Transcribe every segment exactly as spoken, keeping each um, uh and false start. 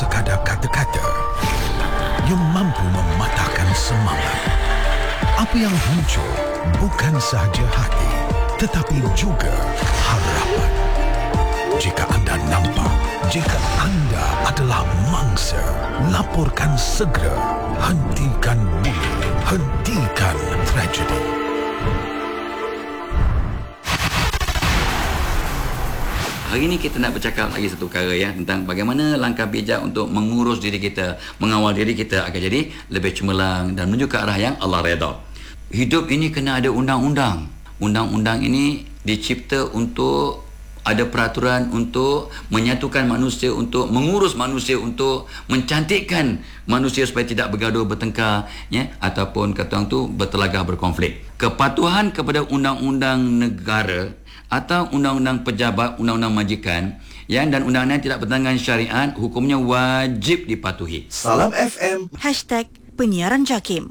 sekadar kata-kata yang mampu mematahkan semangat. Apa yang muncul bukan sahaja hati, tetapi juga harapan. Jika anda nampak, jika anda adalah mangsa, laporkan segera. Hentikan bullying, hentikan tragedi. Hari ini kita nak bercakap lagi satu perkara ya, tentang bagaimana langkah bijak untuk mengurus diri kita, mengawal diri kita agar jadi lebih cemerlang dan menuju ke arah yang Allah redha. Hidup ini kena ada undang-undang. Undang-undang ini dicipta untuk ada peraturan untuk menyatukan manusia, untuk mengurus manusia, untuk mencantikkan manusia supaya tidak bergaduh, bertengkar ya, ataupun kata orang tu bertelagah, berkonflik. Kepatuhan kepada undang-undang negara atau undang-undang pejabat, undang-undang majikan ya, dan undang-undang yang tidak bertentangan syariat, hukumnya wajib dipatuhi. Salam F M Hashtag Penyiaran Jakim.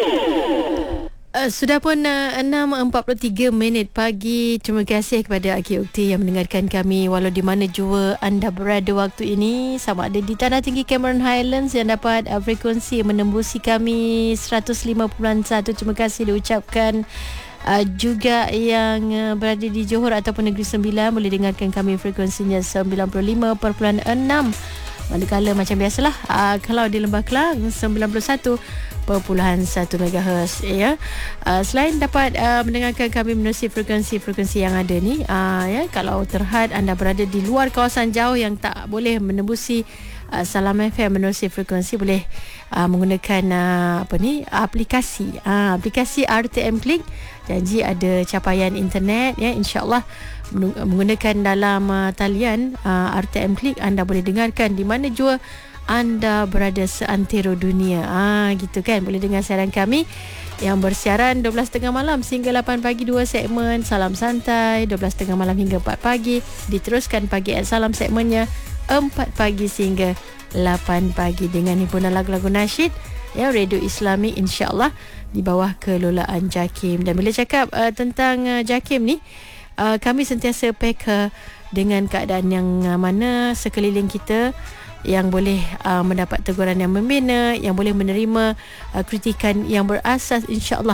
Uh, sudah pun uh, enam empat puluh tiga minit pagi. Terima kasih kepada Aki Ukti yang mendengarkan kami walau di mana jua anda berada waktu ini, sama ada di Tanah Tinggi Cameron Highlands yang dapat uh, frekuensi menembusi kami seratus lima perpuluhan satu. Terima kasih diucapkan. Uh, juga yang uh, berada di Johor ataupun Negeri Sembilan boleh dengarkan kami frekuensinya sembilan puluh lima perpuluhan enam. Manakala macam biasalah uh, kalau di Lembah Kelang sembilan puluh satu perpuluhan satu megahertz ya. Uh, selain dapat uh, mendengarkan kami menerusi frekuensi-frekuensi yang ada ni uh, ya, kalau terhad anda berada di luar kawasan jauh yang tak boleh menembusi uh, Salam F M menerusi frekuensi, boleh uh, menggunakan uh, apa ni aplikasi uh, aplikasi R T M Klik. Janji ada capaian internet ya, insya-Allah menggunakan dalam uh, talian uh, R T M Klik anda boleh dengarkan di mana jua anda berada seantero dunia. Ah gitu kan, boleh dengar siaran kami yang bersiaran dua belas tiga puluh malam sehingga lapan pagi, dua segmen Salam Santai, dua belas tiga puluh malam hingga empat pagi, diteruskan pagi at Salam segmennya empat pagi sehingga lapan pagi dengan himpunan lagu-lagu nasyid ya, Radio Islami insya-Allah di bawah kelolaan Jakim. Dan bila cakap uh, tentang uh, Jakim ni, uh, kami sentiasa peka dengan keadaan yang uh, mana sekeliling kita yang boleh uh, mendapat teguran yang membina, yang boleh menerima uh, kritikan yang berasas insya-Allah.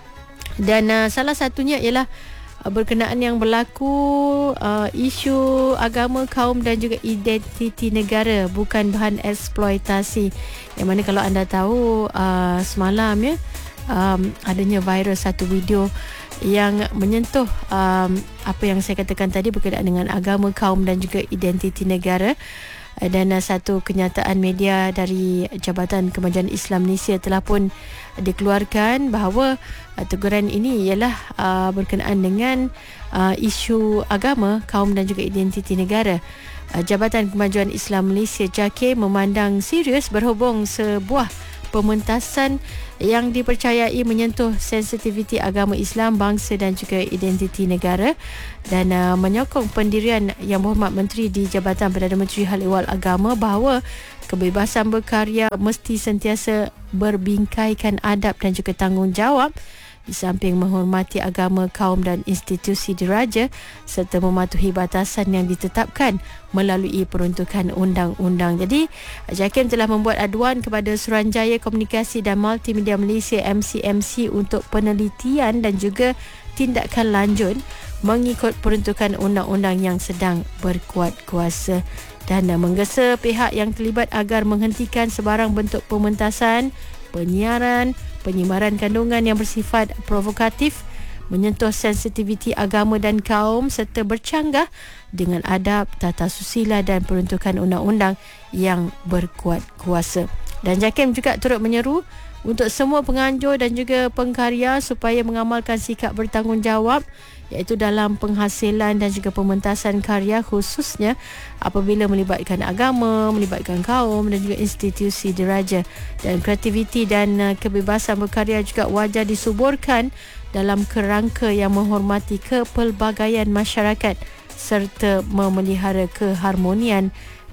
Dan uh, salah satunya ialah uh, berkenaan yang berlaku uh, isu agama, kaum dan juga identiti negara bukan bahan eksploitasi. Yang mana kalau anda tahu uh, semalam ya, um, adanya viral satu video yang menyentuh um, apa yang saya katakan tadi berkaitan dengan agama, kaum dan juga identiti negara. Dan uh, satu kenyataan media dari Jabatan Kemajuan Islam Malaysia telah pun dikeluarkan bahawa uh, teguran ini ialah uh, berkenaan dengan uh, isu agama, kaum dan juga identiti negara. Uh, Jabatan Kemajuan Islam Malaysia J A K memandang serius berhubung sebuah pementasan yang dipercayai menyentuh sensitiviti agama Islam, bangsa dan juga identiti negara, dan uh, menyokong pendirian Yang Berhormat Menteri di Jabatan Perdana Menteri Hal Ehwal Agama bahawa kebebasan berkarya mesti sentiasa berbingkaikan adab dan juga tanggungjawab di samping menghormati agama, kaum dan institusi diraja serta mematuhi batasan yang ditetapkan melalui peruntukan undang-undang. Jadi, JAKIM telah membuat aduan kepada Suruhanjaya Komunikasi dan Multimedia Malaysia M C M C untuk penelitian dan juga tindakan lanjut mengikut peruntukan undang-undang yang sedang berkuat kuasa, dan menggesa pihak yang terlibat agar menghentikan sebarang bentuk pementasan, penyiaran, penyimaran kandungan yang bersifat provokatif, menyentuh sensitiviti agama dan kaum serta bercanggah dengan adab, tata susila dan peruntukan undang-undang yang berkuat kuasa. Dan JAKIM juga turut menyeru untuk semua penganjur dan juga pengkarya supaya mengamalkan sikap bertanggungjawab, iaitu dalam penghasilan dan juga pementasan karya, khususnya apabila melibatkan agama, melibatkan kaum dan juga institusi diraja. Dan kreativiti dan uh, kebebasan berkarya juga wajar disuburkan dalam kerangka yang menghormati kepelbagaian masyarakat serta memelihara keharmonian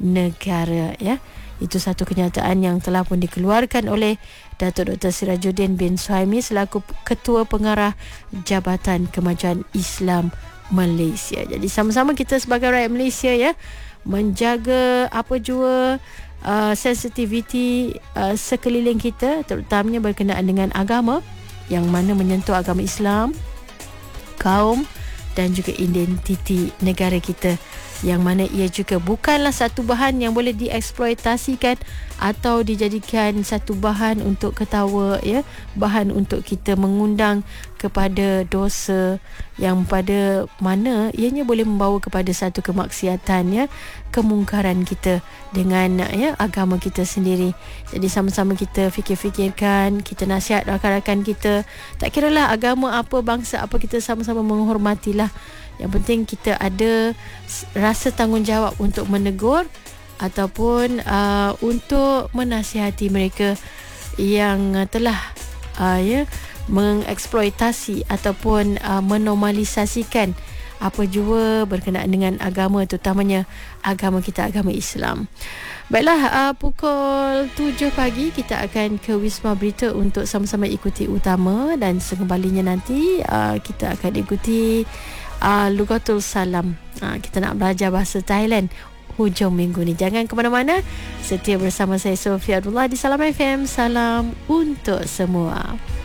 negara ya. Itu satu kenyataan yang telah pun dikeluarkan oleh Datuk Doktor Sirajuddin bin Suhaimi selaku Ketua Pengarah Jabatan Kemajuan Islam Malaysia. Jadi sama-sama kita sebagai rakyat Malaysia ya, menjaga apa jua uh, sensitivity uh, sekeliling kita, terutamanya berkenaan dengan agama, yang mana menyentuh agama Islam, kaum dan juga identiti negara kita, yang mana ia juga bukanlah satu bahan yang boleh dieksploitasikan atau dijadikan satu bahan untuk ketawa, ya, bahan untuk kita mengundang kepada dosa yang pada mana ianya boleh membawa kepada satu kemaksiatan, ya, kemungkaran kita dengan, ya, agama kita sendiri. Jadi sama-sama kita fikir-fikirkan, kita nasihat rakan-rakan kita, tak kiralah agama apa, bangsa apa, kita sama-sama menghormatilah. Yang penting kita ada rasa tanggungjawab untuk menegur ataupun uh, untuk menasihati mereka yang telah uh, ya mengeksploitasi ataupun uh, menormalisasikan apa jua berkenaan dengan agama, terutamanya agama kita, agama Islam. Baiklah, uh, pukul tujuh pagi kita akan ke Wisma Berita untuk sama-sama ikuti utama, dan sekembalinya nanti uh, kita akan ikuti Uh, Lugatul Salam. uh, Kita nak belajar bahasa Thailand hujung minggu ni. Jangan ke mana-mana, setia bersama saya Sofia Abdullah di Salam F M. Salam untuk semua.